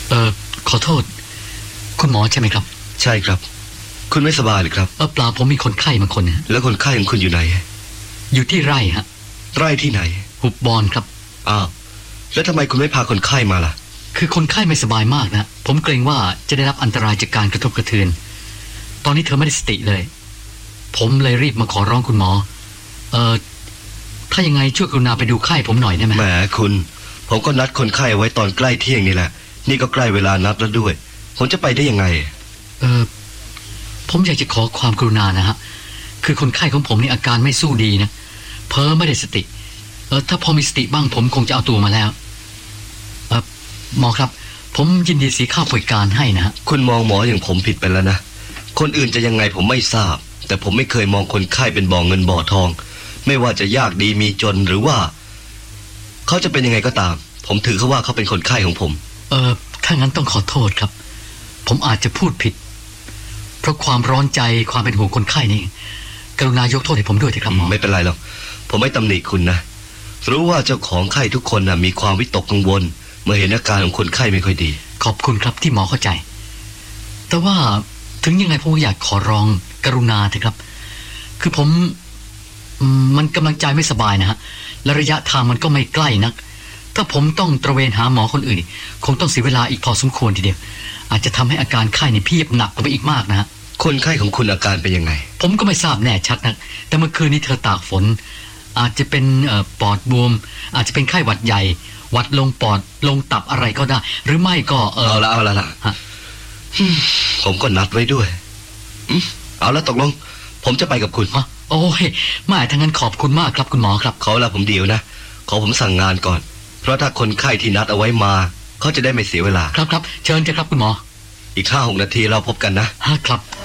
ขอโทษคุณหมอใช่ไหมครับใช่ครับคุณไม่สบายหรือครับเปล่าผมมีคนไข้มาคนนะแล้วคนไข้ของคุณอยู่ไหนอยู่ที่ไร่ฮะไร่ที่ไหนหุบบอนครับอ้าวแล้วทำไมคุณไม่พาคนไข้มาล่ะคือคนไข้ไม่สบายมากนะผมเกรงว่าจะได้รับอันตรายจากการกระทบกระเทือนตอนนี้เธอไม่ได้สติเลยผมเลยรีบมาขอร้องคุณหมอถ้ายังไงช่วยกรุณาไปดูไข้ผมหน่อยได้ไหมแหมคุณผมก็นัดคนไข้ไว้ตอนใกล้เที่ยงนี่แหละนี่ก็ใกล้เวลานัดแล้วด้วยผมจะไปได้ยังไงผมอยากจะขอความกรุณานะฮะคือคนไข้ของผมนี่อาการไม่สู้ดีนะเพ้อไม่ได้สติถ้าพอมีสติบ้างผมคงจะเอาตัวมาแล้วหมอครับผมยินดีเสียค่าบริการให้นะฮะคุณมองหมออย่างผมผิดไปแล้วนะคนอื่นจะยังไงผมไม่ทราบแต่ผมไม่เคยมองคนไข้เป็นบ่อเงินบ่อทองไม่ว่าจะยากดีมีจนหรือว่าเขาจะเป็นยังไงก็ตามผมถือเขาว่าเขาเป็นคนไข้ของผมถ้างั้นต้องขอโทษครับผมอาจจะพูดผิดเพราะความร้อนใจความเป็นห่วงคนไข้นี่กรุณายกโทษให้ผมด้วยเถอะครับหมอไม่เป็นไรหรอกผมไม่ตำหนิคุณนะรู้ว่าเจ้าของไข้ทุกคนนะมีความวิตกกังวลเมื่อเห็นอาการของคนไข้ไม่ค่อยดีขอบคุณครับที่หมอเข้าใจแต่ว่าถึงยังไงผมอยากขอร้องกรุณาเถอะครับคือผมมันกำลังใจไม่สบายนะฮะและระยะทางมันก็ไม่ใกล้นักถ้าผมต้องตระเวนหาหมอคนอื่นคงต้องเสียเวลาอีกพอสมควรทีเดียวอาจจะทำให้อาการไข้ในเพียบหนักไปอีกมากนะฮะคนไข้ของคุณอาการเป็นยังไงผมก็ไม่ทราบแน่ชัดนะแต่เมื่อคืนนี้เธอตากฝนอาจจะเป็นปอดบวมอาจจะเป็นไข้หวัดใหญ่หวัดลงปอดลงตับอะไรก็ได้หรือไม่ก็เอาละผมก็นัดไว้ด้วยเอาละตกลงผมจะไปกับคุณโอ้ยไม่ทั้งนั้นขอบคุณมากครับคุณหมอครับขอเวลาผมเดียวนะขอผมสั่งงานก่อนเพราะถ้าคนไข้ที่นัดเอาไว้มาเขาจะได้ไม่เสียเวลาครับเชิญเถอะครับคุณหมออีก 5-6 นาทีเราพบกันนะครับ